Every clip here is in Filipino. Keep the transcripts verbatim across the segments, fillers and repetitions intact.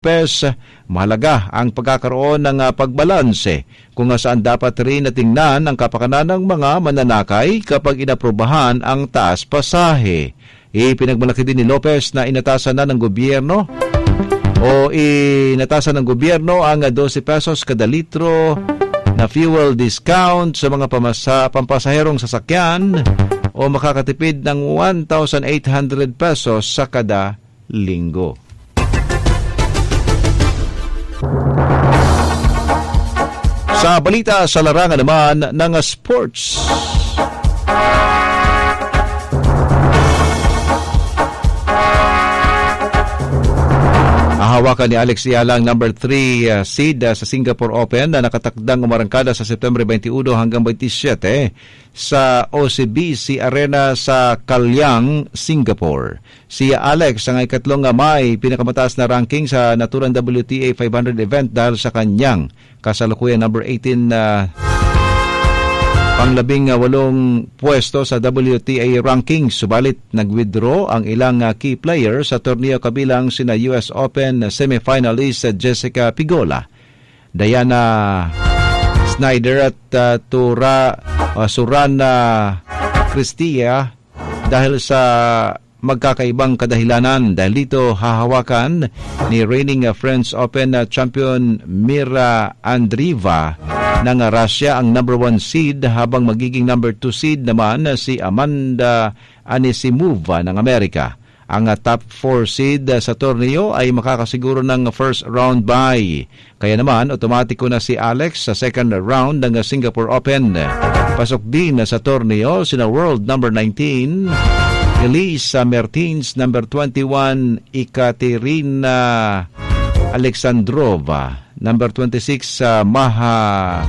Lopez, mahalaga ang pagkakaroon ng uh, pagbalanse kung saan dapat rin natingnan ang kapakanan ng mga mananakay kapag inaprubahan ang taas pasahe. Ipinagmalaki din ni Lopez na inatasan na ng gobyerno o inatasan ng gobyerno ang twelve pesos kada litro na fuel discount sa mga pamasa, pampasaherong sasakyan o makakatipid ng one thousand eight hundred pesos sa kada linggo. Sa balita sa larangan naman ng sports. Hawakan ni Alex Yala ang number three uh, seed uh, sa Singapore Open na nakatakdang umarangkada sa September twenty-one hanggang twenty-seven sa O C B C Arena sa Kalyang, Singapore. Si Alex ang ikatlong may pinakamataas na ranking sa naturang W T A five hundred event dahil sa kanyang kasalukuyan number eighteen na uh, panglabing uh, walong pwesto sa W T A rankings. Subalit nag-withdraw ang ilang uh, key players sa torneo kabilang sina U S Open semifinalist uh, Jessica Pigola, Diana Snyder at uh, Tura, uh, Surana Cristia dahil sa magkakaibang kadahilanan. Dahil dito hahawakan ni reigning uh, French Open uh, champion Mira Andreeva ng Russia ang number one seed habang magiging number two seed naman si Amanda Anisimova ng Amerika. Ang top four seed sa torneo ay makakasiguro ng first round bye. Kaya naman otomatiko na si Alex sa second round ng Singapore Open. Pasok din sa torneo sina world number nineteen Elisa Mertens, number twenty-one Ekaterina Alexandrova, number twenty-six uh, Maha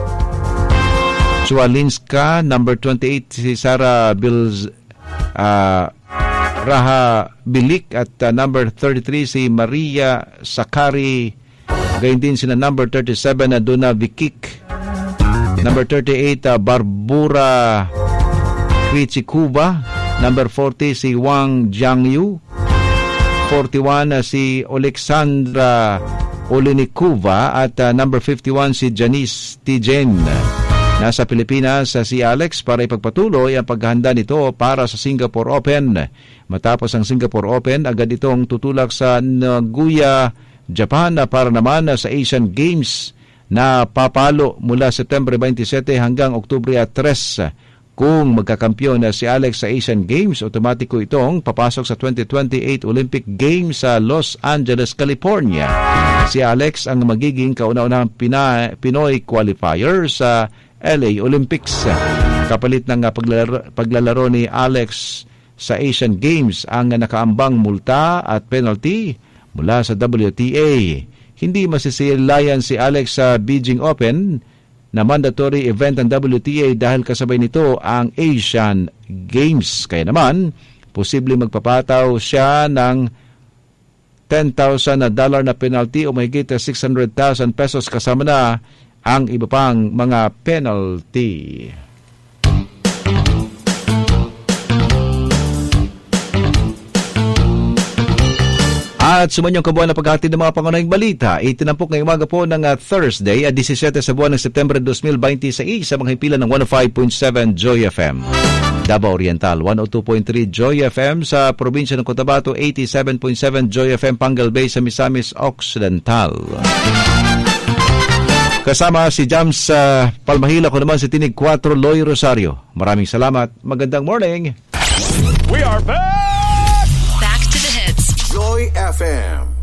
Chualinska, number twenty-eight si Sara Bilz, uh, Raha Bilik at uh, number thirty-three si Maria Sakari. Gayon din sina number thirty-seven na uh, Duna Vikik, number thirty-eight uh, Barbura Krichikuba, number forty si Wang Jiangyu, forty-one uh, si Alexandra Olenikova at uh, number fifty-one si Janice Tijen. Nasa Pilipinas uh, si Alex para ipagpatuloy ang paghahanda nito para sa Singapore Open. Matapos ang Singapore Open, agad itong tutulak sa Nagoya, Japan para naman uh, sa Asian Games na papalo mula September twenty-seven hanggang Oktubre three. Kung magkakampiyon na si Alex sa Asian Games, otomatiko itong papasok sa twenty twenty-eight Olympic Games sa Los Angeles, California. Si Alex ang magiging kauna-unahang Pina- Pinoy qualifier sa L A Olympics. Kapalit ng paglalaro, paglalaro ni Alex sa Asian Games ang nakaambang multa at penalty mula sa W T A. Hindi masisilayan si Alex sa Beijing Open na mandatory event ng W T A dahil kasabay nito ang Asian Games. Kaya naman, posible magpapataw siya ng ten thousand dollar na penalty o mahigit six hundred thousand pesos kasama na ang iba pang mga penalty. At sumanyong kabuuan na paghatid ng mga pangunahing balita. Itinampok ngayong umaga po ng uh, Thursday, at seventeen sa buwan ng September twenty twenty-six sa mga himpilan ng one oh five point seven Joy F M. Davao Oriental, one oh two point three Joy F M sa probinsya ng Cotabato, eighty-seven point seven Joy F M Pangal Bay sa Misamis Occidental. Kasama si Jams sa uh, Palmahila, ko naman si Tinig four Loy Rosario. Maraming salamat. Magandang morning. We are back! Back to the hits. Joy F M.